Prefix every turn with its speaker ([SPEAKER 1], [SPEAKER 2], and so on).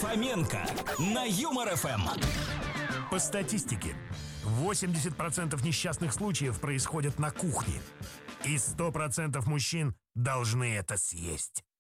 [SPEAKER 1] Фоменко на Юмор ФМ.
[SPEAKER 2] По статистике, 80% несчастных случаев происходят на кухне. И 100% мужчин должны это съесть.